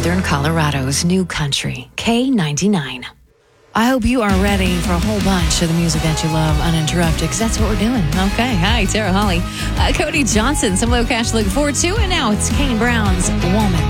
Northern Colorado's new country, K99. I hope you are ready for a whole bunch of the music that you love uninterrupted, because that's what we're doing. Okay. Hi, Tara Holly. Cody Johnson, some low cash to look forward to. And now it's Kane Brown's Woman.